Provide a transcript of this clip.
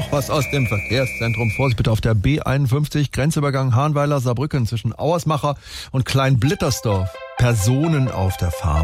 noch was aus dem Verkehrszentrum. Vorsicht bitte auf der B51, Grenzübergang Hahnweiler-Saarbrücken zwischen Auersmacher und Kleinblittersdorf. Personen auf der Fahrbahn.